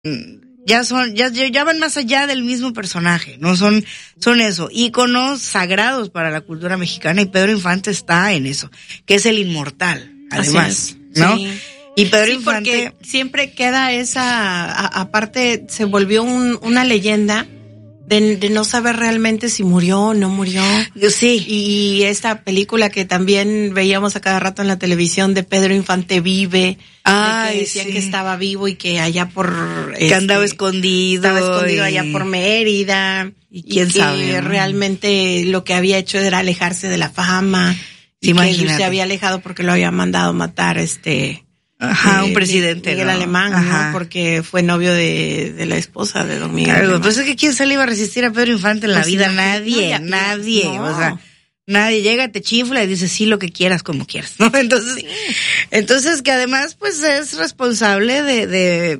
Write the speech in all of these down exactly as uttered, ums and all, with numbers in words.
ya son, ya, ya van más allá del mismo personaje, no son, son eso, íconos sagrados para la cultura mexicana, y Pedro Infante está en eso, que es el inmortal, además, ¿no? Sí. Y Pedro sí, Infante porque siempre queda esa, a, aparte se volvió un, una leyenda de, de no saber realmente si murió o no murió. Sí. Y esta película que también veíamos a cada rato en la televisión de Pedro Infante vive, Ay, de que decían sí. que estaba vivo y que allá por... que este, andaba escondido. Estaba escondido y... allá por Mérida. Y quién y que sabe, ¿no? realmente lo que había hecho era alejarse de la fama. Y Imagínate. que se había alejado porque lo había mandado matar este... Ajá, eh, un presidente, Miguel ¿no? Alemán, Ajá. ¿no? Porque fue novio de, de la esposa de don Miguel Claro, Alemán. pues es que quién se le iba a resistir a Pedro Infante en la Pues vida, no, nadie, no, ya, nadie, no. o sea, nadie llega, te chifla y dice sí lo que quieras, como quieras, ¿no? Entonces, sí. entonces que además pues es responsable de, de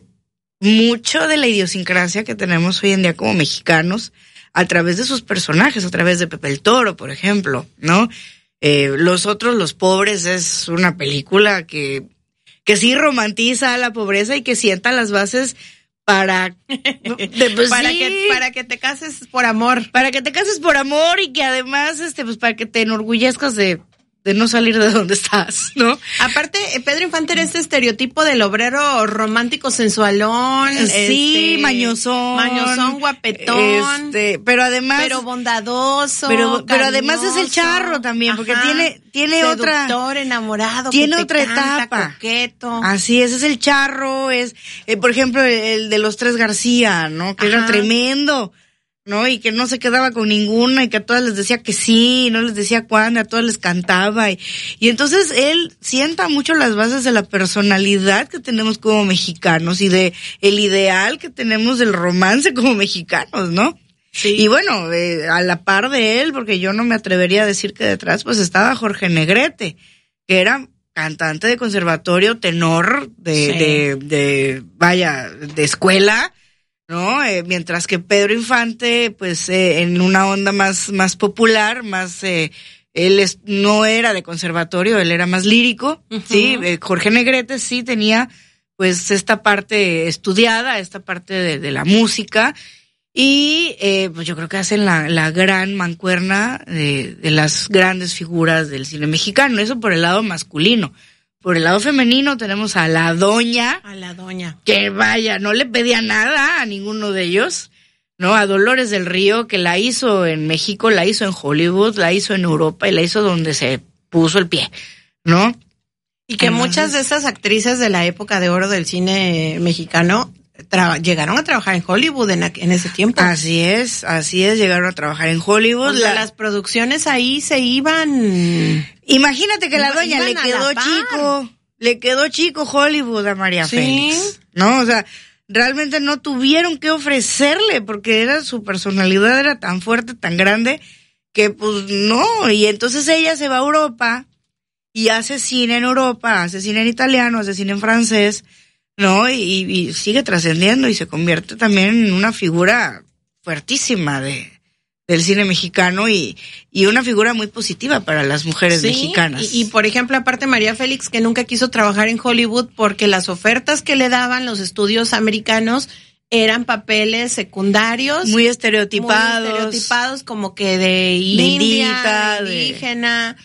mucho de la idiosincrasia que tenemos hoy en día como mexicanos a través de sus personajes, a través de Pepe el Toro, por ejemplo, ¿no? Eh, Los Otros, los Pobres es una película que que sí romantiza la pobreza y que sienta las bases para de, pues, para sí, que para que te cases por amor, para que te cases por amor y que además este pues para que te enorgullezcas de de no salir de donde estás, ¿no? Aparte, Pedro Infante era este estereotipo del obrero romántico sensualón, sí, este, mañosón, mañosón, guapetón, este, pero además, pero bondadoso, pero, pero cariñoso, además es el charro también, porque ajá, tiene, tiene otra, seductor, enamorado, tiene que te otra canta, etapa, coqueto. Así es, es el charro, es, eh, por ejemplo, el, el de los Tres García, ¿no? Que Ajá. era tremendo. ¿No? Y que no se quedaba con ninguna y que a todas les decía que sí, no les decía cuándo, a todas les cantaba. Y, y entonces él sienta mucho las bases de la personalidad que tenemos como mexicanos y de el ideal que tenemos del romance como mexicanos, ¿no? Sí. Y bueno, eh, a la par de él, porque yo no me atrevería a decir que detrás, pues estaba Jorge Negrete, que era cantante de conservatorio, tenor de, sí. de, de, vaya, de escuela, ¿no? Eh, mientras que Pedro Infante, pues, eh, en una onda más, más popular, más, eh, él es, no era de conservatorio, él era más lírico, uh-huh. sí, eh, Jorge Negrete sí tenía, pues, esta parte estudiada, esta parte de, de la música, y, eh, pues yo creo que hacen la, la gran mancuerna de, de las grandes figuras del cine mexicano, eso por el lado masculino. Por el lado femenino tenemos a la doña. A la doña. Que vaya, no le pedía nada a ninguno de ellos, ¿no? A Dolores del Río, que la hizo en México, la hizo en Hollywood, la hizo en Europa y la hizo donde se puso el pie, ¿no? Y que Entonces, muchas de esas actrices de la época de oro del cine mexicano tra- llegaron a trabajar en Hollywood en, en ese tiempo. Así es, así es, llegaron a trabajar en Hollywood. O sea, la... las producciones ahí se iban... Imagínate que la doña le Iban a quedó la par. chico, le quedó chico Hollywood a María Sí. Félix, ¿no? O sea, realmente no tuvieron que ofrecerle porque era su personalidad era tan fuerte, tan grande, que pues no, y entonces ella se va a Europa y hace cine en Europa, hace cine en italiano, hace cine en francés, ¿no? Y, y sigue trascendiendo y se convierte también en una figura fuertísima de del cine mexicano y, y una figura muy positiva para las mujeres sí, mexicanas. Y, y por ejemplo, aparte María Félix, que nunca quiso trabajar en Hollywood porque las ofertas que le daban los estudios americanos eran papeles secundarios. Muy estereotipados. Muy estereotipados, como que de india, indita, de de- indígena,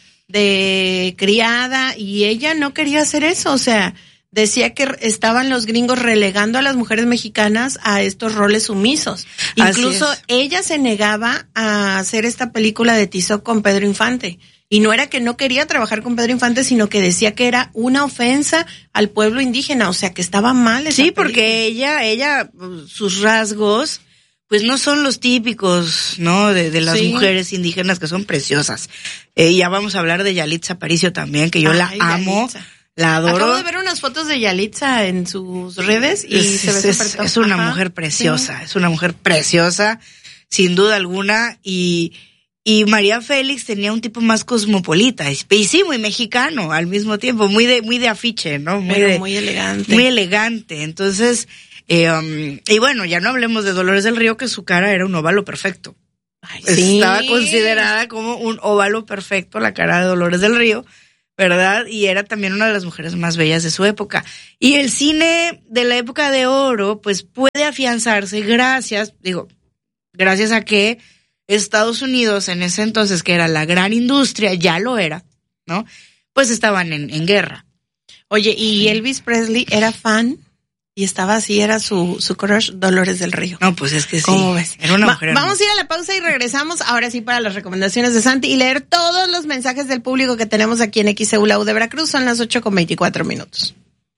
de criada, y ella no quería hacer eso, o sea, decía que estaban los gringos relegando a las mujeres mexicanas a estos roles sumisos. Así Incluso es. ella se negaba a hacer esta película de Tizoc con Pedro Infante. Y no era que no quería trabajar con Pedro Infante, sino que decía que era una ofensa al pueblo indígena, o sea, que estaba mal esa Sí, película. porque ella, ella, sus rasgos, pues no son los típicos, ¿no? De, de las Sí. mujeres indígenas que son preciosas. Eh, ya vamos a hablar de Yalitza Aparicio también, que yo Ay, la amo, Yalitza. la adoro. Acabo de ver unas fotos de Yalitza en sus redes y es, se ve es, súper top. es una Ajá, mujer preciosa, sí. es una mujer preciosa, sin duda alguna, y, y María Félix tenía un tipo más cosmopolita, y sí, muy mexicano al mismo tiempo, muy de, muy de afiche, ¿no? Muy Pero de, muy elegante. muy elegante, entonces, eh, um, y bueno, ya no hablemos de Dolores del Río, que su cara era un óvalo perfecto. Ay, sí. Estaba considerada como un óvalo perfecto la cara de Dolores del Río, ¿verdad? Y era también una de las mujeres más bellas de su época. Y el cine de la época de oro, pues puede afianzarse gracias, digo, gracias a que Estados Unidos en ese entonces, que era la gran industria, ya lo era, ¿no? Pues estaban en, en guerra. Oye, y Elvis Presley era fan y estaba así, era su, su crush, Dolores del Río. No, pues es que sí. ¿Cómo ves? Era una Va, mujer. Vamos a ir a la pausa y regresamos ahora sí para las recomendaciones de Santi y leer todos los mensajes del público que tenemos aquí en X E U, la U de Veracruz. Son las ocho con veinticuatro minutos.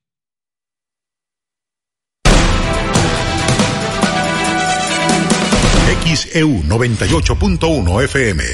X E U noventa y ocho punto uno F M.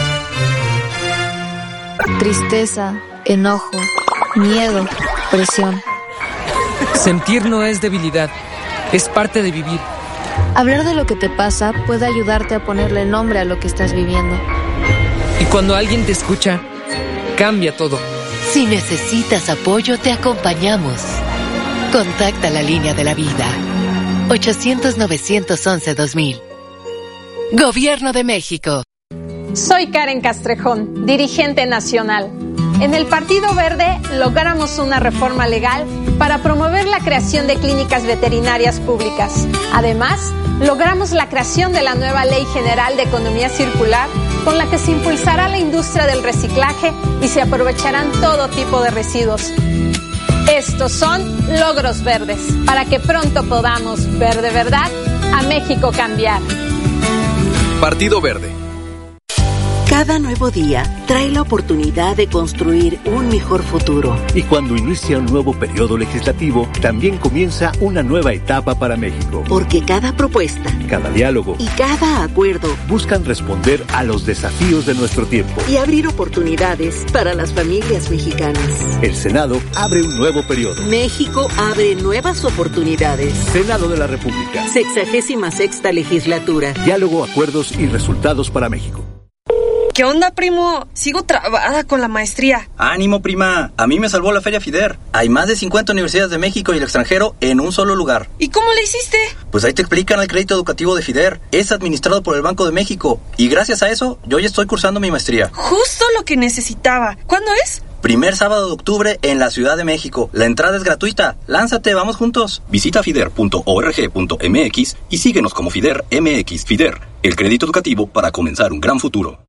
Tristeza, enojo, miedo, presión. Sentir no es debilidad, es parte de vivir. Hablar de lo que te pasa puede ayudarte a ponerle nombre a lo que estás viviendo. Y cuando alguien te escucha, cambia todo. Si necesitas apoyo, te acompañamos. Contacta la línea de la vida. ochocientos, novecientos once, dos mil. Gobierno de México. Soy Karen Castrejón, dirigente nacional. En el Partido Verde logramos una reforma legal para promover la creación de clínicas veterinarias públicas. Además, logramos la creación de la nueva Ley General de Economía Circular, con la que se impulsará la industria del reciclaje y se aprovecharán todo tipo de residuos. Estos son logros verdes, para que pronto podamos ver de verdad a México cambiar. Partido Verde. Cada nuevo día trae la oportunidad de construir un mejor futuro. Y cuando inicia un nuevo periodo legislativo, también comienza una nueva etapa para México. Porque cada propuesta, cada diálogo y cada acuerdo buscan responder a los desafíos de nuestro tiempo y abrir oportunidades para las familias mexicanas. El Senado abre un nuevo periodo. México abre nuevas oportunidades. Senado de la República. Sexagésima sexta legislatura. Diálogo, acuerdos y resultados para México. ¿Qué onda, primo? Sigo trabada con la maestría. Ánimo, prima. A mí me salvó la Feria FIDER. Hay más de cincuenta universidades de México y el extranjero en un solo lugar. ¿Y cómo le hiciste? Pues ahí te explican el crédito educativo de FIDER. Es administrado por el Banco de México. Y gracias a eso, yo ya estoy cursando mi maestría. Justo lo que necesitaba. ¿Cuándo es? Primer sábado de octubre en la Ciudad de México. La entrada es gratuita. Lánzate, vamos juntos. Visita fider punto org punto m x y síguenos como FIDER M X. FIDER, el crédito educativo para comenzar un gran futuro.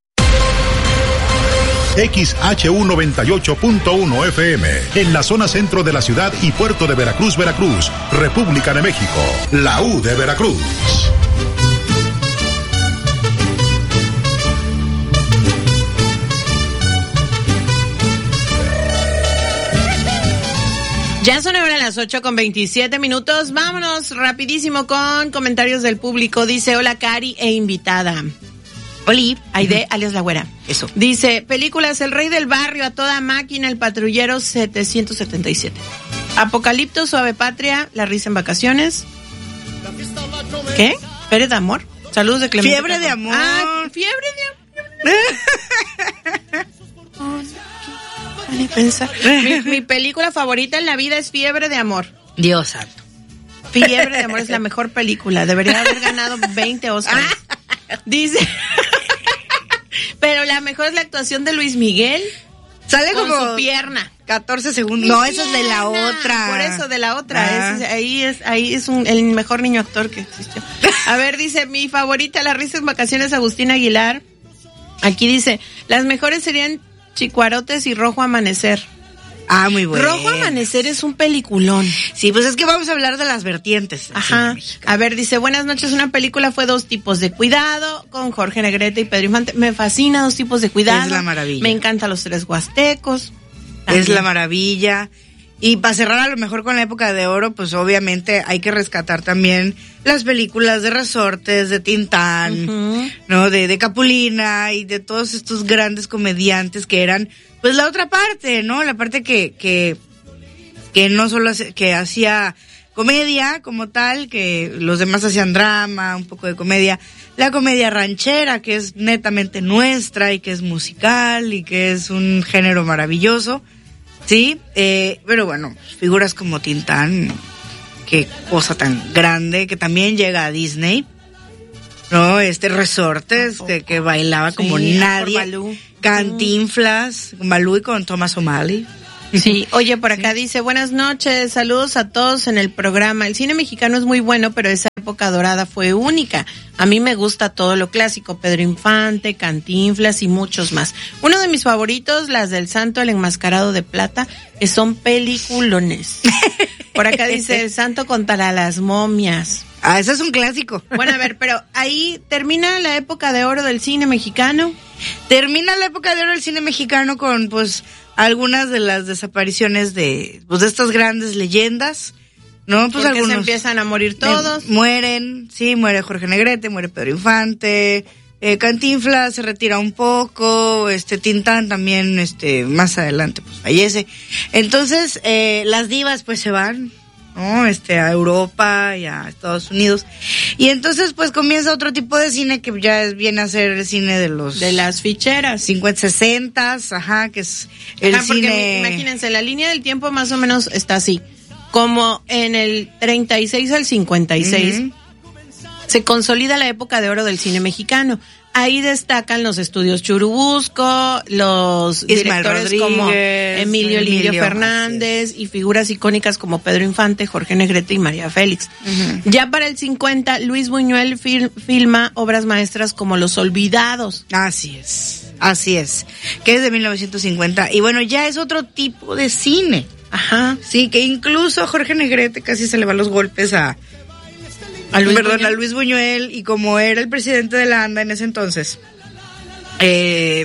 X H U noventa y ocho punto uno F M, en la zona centro de la ciudad y puerto de Veracruz, Veracruz, República de México, la U de Veracruz. Ya son ahora las ocho con veintisiete minutos. Vámonos rapidísimo con comentarios del público. Dice, hola Cari e invitada. Oli, Aide, alias La Güera. Eso. Dice, películas El Rey del Barrio, A Toda Máquina, El Patrullero setecientos setenta y siete. Apocalipto, Suave Patria, La Risa en Vacaciones. ¿Qué? Fiebre de Amor. Saludos de Clemente. Fiebre de Amor. Ah, Fiebre de Amor. Ni pensar. Mi, mi película favorita en la vida es Fiebre de Amor. Dios santo. Fiebre de Amor es la mejor película. Debería haber ganado veinte Oscars. Dice, pero la mejor es la actuación de Luis Miguel. Sale con como su pierna. catorce segundos. No, esa es de la otra. Por eso, de la otra. Ah. Es, ahí es, ahí es un, el mejor niño actor que existió. A ver, dice, mi favorita, La Risa en Vacaciones, Agustín Aguilar. Aquí dice, las mejores serían Chicuarotes y Rojo Amanecer. Ah, muy bueno. Rojo Amanecer es un peliculón. Sí, pues es que vamos a hablar de las vertientes. Ajá. A ver, dice, buenas noches, una película fue Dos Tipos de Cuidado, con Jorge Negrete y Pedro Infante. Me fascina Dos Tipos de Cuidado. Es la maravilla. Me encantan Los Tres Huastecos. También. Es la maravilla. Y para cerrar a lo mejor con la época de oro, pues obviamente hay que rescatar también las películas de Resortes, de Tintán, uh-huh. ¿no? De, de Capulina y de todos estos grandes comediantes que eran, pues la otra parte, ¿no? La parte que, que, que no solo hace, que hacía comedia como tal, que los demás hacían drama, un poco de comedia. La comedia ranchera, que es netamente nuestra y que es musical y que es un género maravilloso. Sí, eh, pero bueno, figuras como Tintán, qué cosa tan grande, que también llega a Disney. ¿no? Este Resortes, que, que bailaba como sí, nadie. Balú. Cantinflas, con Balú y con Thomas O'Malley. Sí, oye, por acá sí. Dice, buenas noches, saludos a todos en el programa. El cine mexicano es muy bueno, pero esa época dorada fue única. A mí me gusta todo lo clásico, Pedro Infante, Cantinflas y muchos más. Uno de mis favoritos, las del Santo, el enmascarado de plata, que son peliculones. Por acá dice, el Santo contra las momias. Ah, eso es un clásico. Bueno, a ver, pero ahí termina la época de oro del cine mexicano. Termina la época de oro del cine mexicano con, pues, algunas de las desapariciones de, pues, de estas grandes leyendas, ¿no? Pues porque algunos se empiezan a morir todos. Eh, mueren, sí, muere Jorge Negrete, muere Pedro Infante, eh, Cantinflas se retira un poco, este Tintán también, este, más adelante, pues, fallece. Entonces, eh, las divas, pues, se van, ¿no? Este, a Europa y a Estados Unidos. Y entonces, pues, comienza otro tipo de cine que ya es, viene a ser el cine de los... De las ficheras. cincuenta, sesenta, ajá, que es el ajá, porque cine... imagínense, la línea del tiempo más o menos está así. Como en el treinta y seis al cincuenta y seis, uh-huh. se consolida la época de oro del cine mexicano. Ahí destacan los estudios Churubusco, los Ismael directores Rodríguez, como Emilio, Emilio Lirio Fernández y figuras icónicas como Pedro Infante, Jorge Negrete y María Félix. Uh-huh. Ya para el cincuenta, Luis Buñuel fil- filma obras maestras como Los Olvidados. Así es, así es, que es de mil novecientos cincuenta. Y bueno, ya es otro tipo de cine. Ajá. Sí, que incluso Jorge Negrete casi se le va los golpes a... A Luis, Perdón, Buñuel. a Luis Buñuel, y como era el presidente de la ANDA en ese entonces, eh,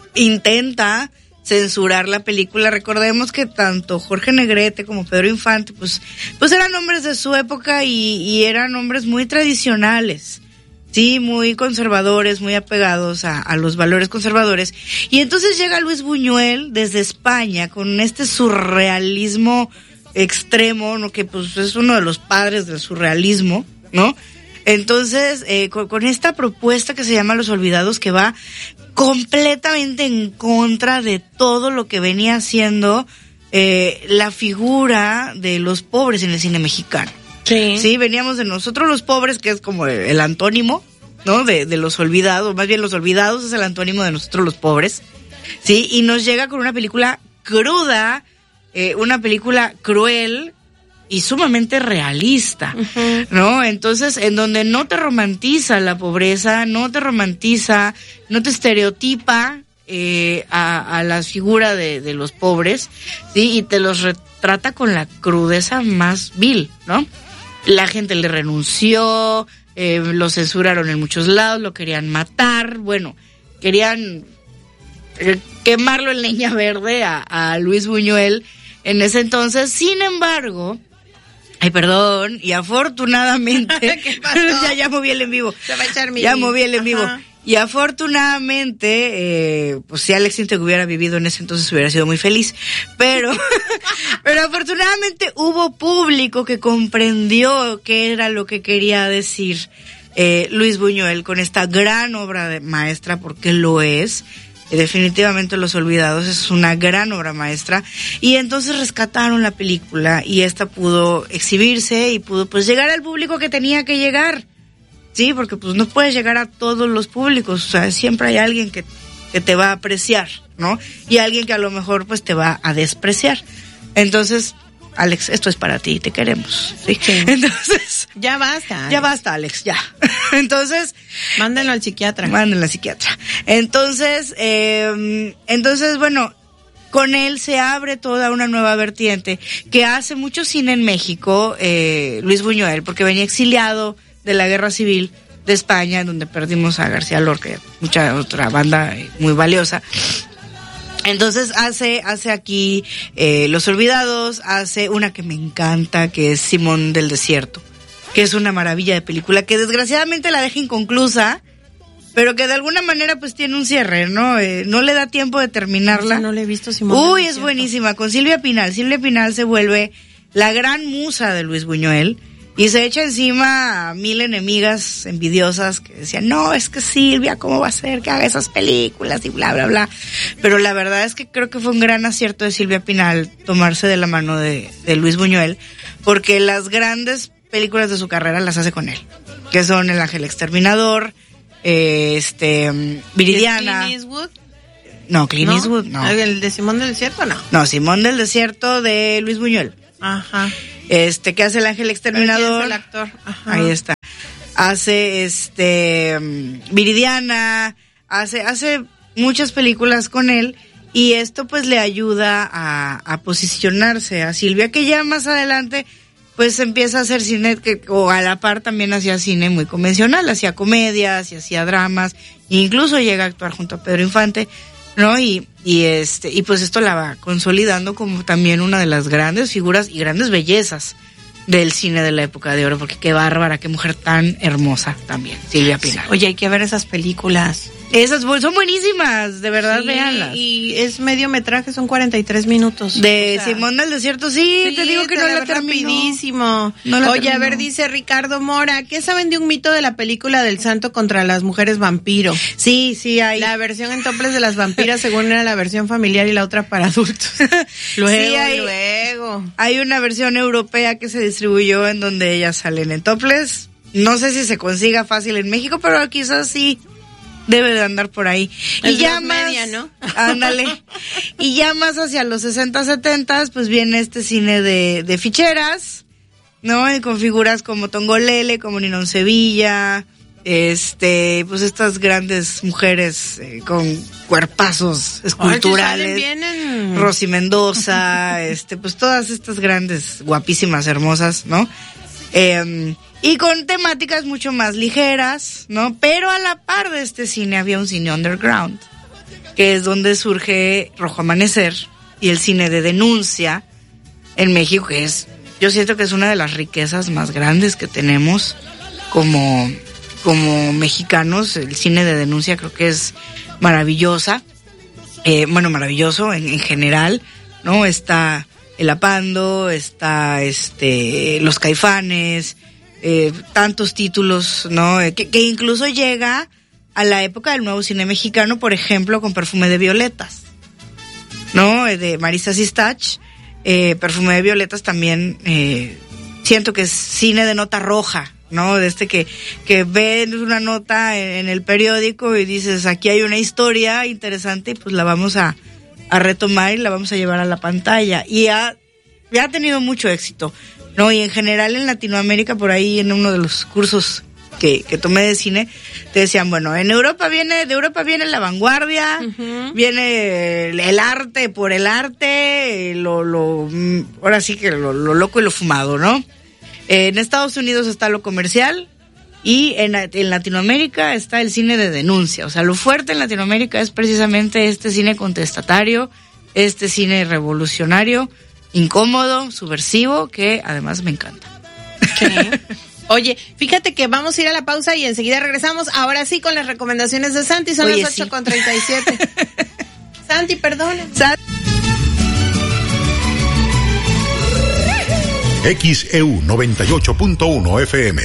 intenta censurar la película. Recordemos que tanto Jorge Negrete como Pedro Infante, pues, pues eran hombres de su época y, y eran hombres muy tradicionales, sí, muy conservadores, muy apegados a, a los valores conservadores. Y entonces llega Luis Buñuel desde España con este surrealismo extremo, ¿no? Que pues es uno de los padres del surrealismo, ¿no? Entonces, eh, con, con esta propuesta que se llama Los Olvidados, que va completamente en contra de todo lo que venía haciendo eh, la figura de los pobres en el cine mexicano. Sí. Sí, veníamos de nosotros los pobres, que es como el, el antónimo, ¿no? De, de los olvidados, más bien los olvidados es el antónimo de nosotros los pobres, ¿sí? Y nos llega con una película cruda, eh, una película cruel y sumamente realista, uh-huh. ¿no? Entonces, en donde no te romantiza la pobreza, no te romantiza, no te estereotipa eh, a, a la figura de, de los pobres, ¿sí? Y te los retrata con la crudeza más vil, ¿no? La gente le renunció, eh, lo censuraron en muchos lados, lo querían matar, bueno, querían eh, quemarlo en leña verde a, a Luis Buñuel en ese entonces. Sin embargo, ay, perdón, y afortunadamente, ¿qué pasó? ya, ya moví el en vivo, se va a echar mi... ya moví el en vivo, Ajá. Y afortunadamente, eh, pues si Alex Intec hubiera vivido en ese entonces hubiera sido muy feliz, pero, pero afortunadamente hubo público que comprendió qué era lo que quería decir eh, Luis Buñuel con esta gran obra de maestra, porque lo es. Definitivamente Los Olvidados es una gran obra maestra, y entonces rescataron la película y esta pudo exhibirse y pudo pues llegar al público que tenía que llegar, sí, porque pues no puedes llegar a todos los públicos, o sea, siempre hay alguien que, que te va a apreciar, ¿no? Y alguien que a lo mejor pues te va a despreciar. Entonces, Alex, esto es para ti, te queremos, ¿sí? Sí. Entonces, ya basta, Alex. ya basta, Alex, ya. Entonces, mándenlo al psiquiatra. Mándenlo al psiquiatra. Entonces, eh, entonces, bueno, con él se abre toda una nueva vertiente que hace mucho cine en México, eh, Luis Buñuel, porque venía exiliado de la Guerra Civil de España, donde perdimos a García Lorca y mucha otra banda muy valiosa. Entonces hace hace aquí eh, Los Olvidados, hace una que me encanta, que es Simón del Desierto, que es una maravilla de película, que desgraciadamente la deja inconclusa, pero que de alguna manera pues tiene un cierre, ¿no? Eh, no le da tiempo de terminarla. No, no le he visto, Simón. Uy, es buenísima, con Silvia Pinal. Silvia Pinal se vuelve la gran musa de Luis Buñuel y se echa encima a mil enemigas envidiosas que decían, no, es que Silvia, ¿cómo va a ser que haga esas películas? Y bla, bla, bla. Pero la verdad es que creo que fue un gran acierto de Silvia Pinal tomarse de la mano de, de Luis Buñuel, porque las grandes películas de su carrera las hace con él. que son El Ángel Exterminador, eh, este, Viridiana. ¿Clint Eastwood? No, Clint ¿No? Eastwood, no. ¿El de Simón del Desierto, no? No, Simón del Desierto de Luis Buñuel. Ajá. Este, que hace El Ángel Exterminador. Es el actor. Ajá. Ahí está. Hace, este, Viridiana, hace, hace muchas películas con él, y esto pues le ayuda a, a posicionarse a Silvia, que ya más adelante pues empieza a hacer cine, que, o a la par también hacía cine muy convencional, hacía comedias y hacía dramas, e incluso llega a actuar junto a Pedro Infante, ¿no? Y, y este, y pues esto la va consolidando como también una de las grandes figuras y grandes bellezas del cine de la época de oro, porque qué bárbara, qué mujer tan hermosa también, Silvia Pinal. Oye, hay que ver esas películas. Esas son buenísimas, de verdad, Sí, véanlas. Y es medio metraje, son cuarenta y tres minutos. De o sea, Simón del Desierto, sí, sí, te digo que te no la la ves terminó. rapidísimo. No la Oye, terminó. a ver, dice Ricardo Mora, ¿qué saben de un mito de la película del santo contra las mujeres vampiro? Sí, sí, hay. La versión en toples de las vampiras, según era la versión familiar y la otra para adultos. Luego, Sí, hay- luego. Hay una versión europea que se distribuyó en donde ellas salen en topless. No sé si se consiga fácil en México, pero quizás sí debe de andar por ahí. Es y ya los más, media, ¿no? Ándale. Y ya más hacia los sesenta, setenta, pues viene este cine de, de ficheras, ¿no? Y con figuras como Tongolele, como Ninón Sevilla, este, pues estas grandes mujeres eh, con cuerpazos esculturales. Ay, sí salen bien en- Rosy Mendoza, este, pues todas estas grandes, guapísimas, hermosas, ¿no? Eh, y con temáticas mucho más ligeras, ¿no? Pero a la par de este cine había un cine underground, que es donde surge Rojo Amanecer y el cine de denuncia en México, que es, yo siento que es una de las riquezas más grandes que tenemos como, como mexicanos. El cine de denuncia creo que es maravillosa, eh, bueno, maravilloso en, en general, ¿no? Está El Apando, está este Los Caifanes, eh, tantos títulos, ¿no? Eh, que, que incluso llega a la época del nuevo cine mexicano, por ejemplo, con Perfume de Violetas, ¿no? Eh, de Marisa Sistach. Eh, Perfume de Violetas también, eh, siento que es cine de nota roja, ¿no? De este que, que ves una nota en, en el periódico y dices, aquí hay una historia interesante y pues la vamos a, a retomar y la vamos a llevar a la pantalla. Y ha, ha tenido mucho éxito, ¿no? Y en general en Latinoamérica, por ahí en uno de los cursos que, que tomé de cine, te decían, bueno, en Europa viene, de Europa viene la vanguardia, uh-huh. viene el, el arte por el arte, lo, lo, ahora sí que lo, lo loco y lo fumado, ¿no? En Estados Unidos está lo comercial y en, en Latinoamérica está el cine de denuncia. O sea, lo fuerte en Latinoamérica es precisamente este cine contestatario, este cine revolucionario, incómodo, subversivo, que además me encanta. Sí. Oye, fíjate que vamos a ir a la pausa y enseguida regresamos. Ahora sí con las recomendaciones de Santi, son Oye, las ocho sí. con treinta y siete. Santi, perdona. Santi. X E U noventa y ocho punto uno F M.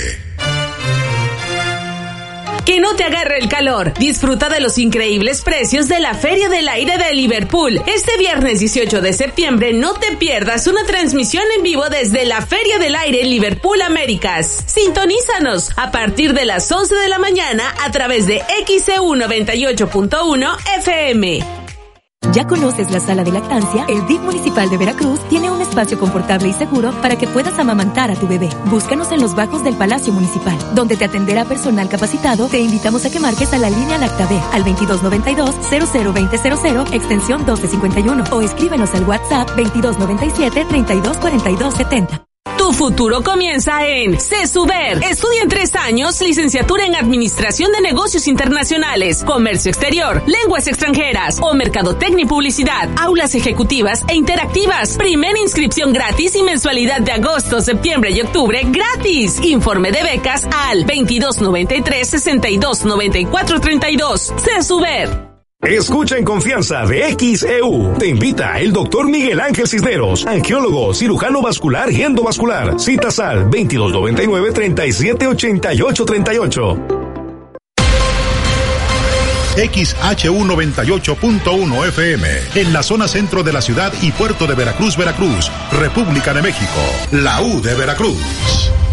Que no te agarre el calor. Disfruta de los increíbles precios de la Feria del Aire de Liverpool. Este viernes dieciocho de septiembre no te pierdas una transmisión en vivo desde la Feria del Aire en Liverpool Américas. Sintonízanos a partir de las once de la mañana a través de X E U noventa y ocho punto uno F M. ¿Ya conoces la sala de lactancia? El D I F municipal de Veracruz tiene un espacio confortable y seguro para que puedas amamantar a tu bebé. Búscanos en los bajos del Palacio Municipal, donde te atenderá personal capacitado. Te invitamos a que marques a la línea Lactabe al veintidós noventa y dos, cero cero veinte cero cero, extensión doce cincuenta y uno, o escríbenos al WhatsApp veintidós noventa y siete, treinta y dos cuarenta y dos setenta. Tu futuro comienza en CESUBER. Estudia en tres años, licenciatura en Administración de Negocios Internacionales, Comercio Exterior, Lenguas Extranjeras o Mercadotecnia y Publicidad. Aulas ejecutivas e interactivas. Primera inscripción gratis y mensualidad de agosto, septiembre y octubre gratis. Informe de becas al veintidós noventa y tres, sesenta y dos noventa y cuatro treinta y dos. CESUBER. Escucha en confianza de X E U. Te invita el doctor Miguel Ángel Cisneros, angiólogo, cirujano vascular y endovascular. Citas al veintidós noventa y nueve, treinta y siete ochenta y ocho treinta y ocho. X H U noventa y ocho punto uno F M, en la zona centro de la ciudad y puerto de Veracruz, Veracruz, República de México, la U de Veracruz.